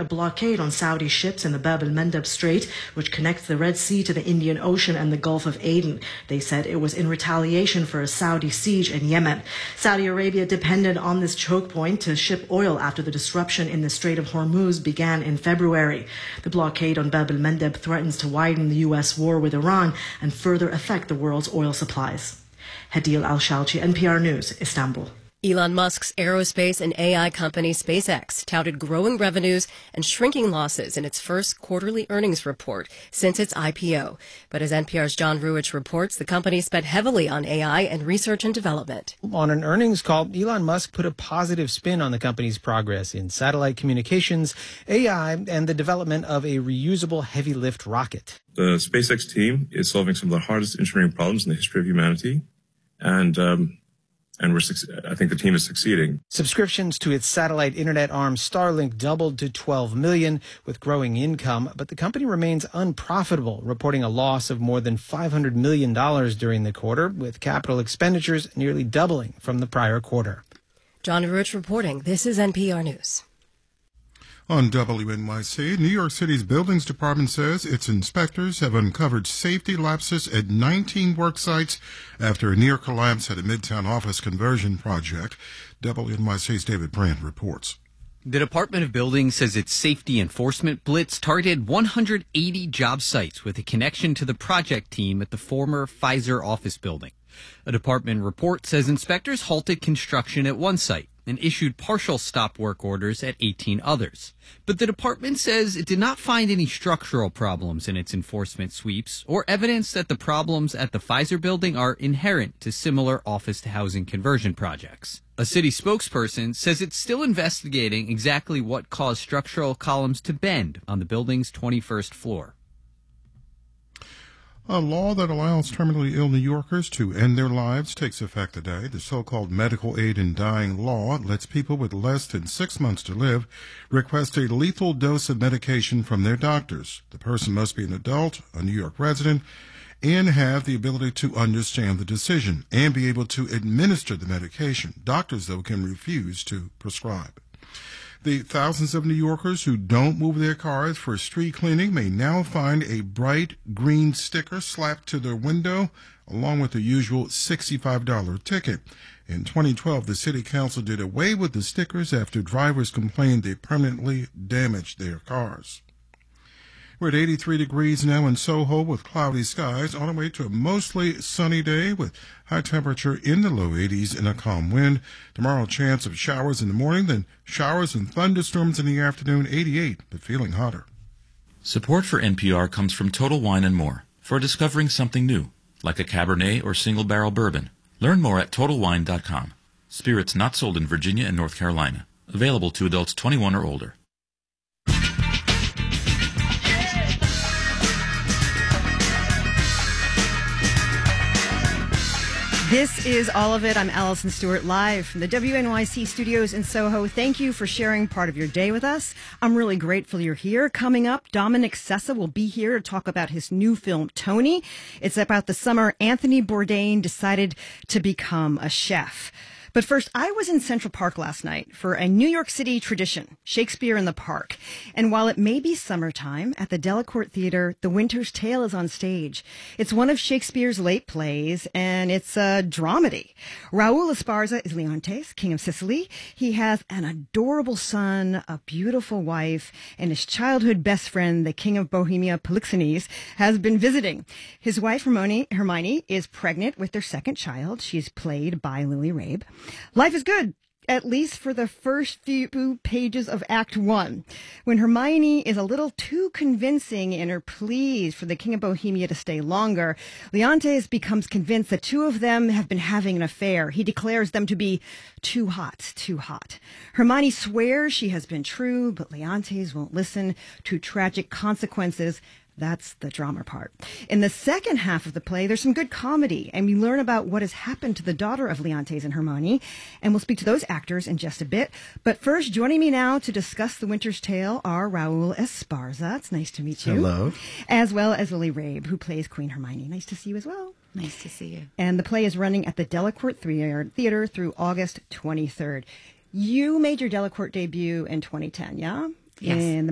a blockade on Saudi ships in the Bab el-Mandeb Strait, which connects the Red Sea to the Indian Ocean and the Gulf of Aden. They said it was in retaliation for a Saudi siege in Yemen. Saudi Arabia depended on this choke point to ship oil after the disruption in the Strait of Hormuz began in February. The blockade on Bab el-Mandeb threatens to widen the U.S. war with Iran and further affect the world's oil supplies. Hadil Al-Shalchi, NPR News, Istanbul. Elon Musk's aerospace and AI company SpaceX touted growing revenues and shrinking losses in its first quarterly earnings report since its IPO. But as NPR's John Ruwitch reports, the company spent heavily on AI and research and development. On an earnings call, Elon Musk put a positive spin on the company's progress in satellite communications, AI, and the development of a reusable heavy-lift rocket. The SpaceX team is solving some of the hardest engineering problems in the history of humanity, and I think the team is succeeding. Subscriptions to its satellite internet arm Starlink doubled to 12 million with growing income, but the company remains unprofitable, reporting a loss of more than $500 million during the quarter, with capital expenditures nearly doubling from the prior quarter. John Ruwitch reporting. This is NPR News. On WNYC, New York City's Buildings Department says its inspectors have uncovered safety lapses at 19 work sites after a near collapse at a Midtown office conversion project. WNYC's David Brandt reports. The Department of Buildings says its safety enforcement blitz targeted 180 job sites with a connection to the project team at the former Pfizer office building. A department report says inspectors halted construction at one site and issued partial stop work orders at 18 others. But the department says it did not find any structural problems in its enforcement sweeps or evidence that the problems at the Pfizer building are inherent to similar office-to-housing conversion projects. A city spokesperson says it's still investigating exactly what caused structural columns to bend on the building's 21st floor. A law that allows terminally ill New Yorkers to end their lives takes effect today. The so-called Medical Aid in Dying law lets people with less than 6 months to live request a lethal dose of medication from their doctors. The person must be an adult, a New York resident, and have the ability to understand the decision and be able to administer the medication. Doctors, though, can refuse to prescribe. The thousands of New Yorkers who don't move their cars for street cleaning may now find a bright green sticker slapped to their window, along with the usual $65 ticket. In 2012, the City Council did away with the stickers after drivers complained they permanently damaged their cars. We're at 83 degrees now in Soho with cloudy skies, on our way to a mostly sunny day with high temperature in the low 80s and a calm wind. Tomorrow, chance of showers in the morning, then showers and thunderstorms in the afternoon, 88, but feeling hotter. Support for NPR comes from Total Wine & More for discovering something new, like a Cabernet or single-barrel bourbon. Learn more at TotalWine.com. Spirits not sold in Virginia and North Carolina. Available to adults 21 or older. This is All of It. I'm Allison Stewart, live from the WNYC studios in Soho. Thank you for sharing part of your day with us. I'm really grateful you're here. Coming up, Dominic Sessa will be here to talk about his new film, Tony. It's about the summer Anthony Bourdain decided to become a chef. But first, I was in Central Park last night for a New York City tradition, Shakespeare in the Park. And while it may be summertime, at the Delacorte Theater, The Winter's Tale is on stage. It's one of Shakespeare's late plays, and it's a dramedy. Raul Esparza is Leontes, King of Sicily. He has an adorable son, a beautiful wife, and his childhood best friend, the King of Bohemia, Polixenes, has been visiting. His wife, Hermione, is pregnant with their second child. She's played by Lily Rabe. Life is good, at least for the first few pages of Act 1. When Hermione is a little too convincing in her pleas for the King of Bohemia to stay longer, Leontes becomes convinced that two of them have been having an affair. He declares them to be too hot, too hot. Hermione swears she has been true, but Leontes won't listen to tragic consequences. That's the drama part. In the second half of the play, there's some good comedy, and we learn about what has happened to the daughter of Leontes and Hermione, and we'll speak to those actors in just a bit. But first, joining me now to discuss The Winter's Tale are Raul Esparza. It's nice to meet you. Hello. As well as Lily Rabe, who plays Queen Hermione. Nice to see you as well. Nice to see you. And the play is running at the Delacorte Theater through August 23rd. You made your Delacorte debut in 2010, yeah? Yes. In the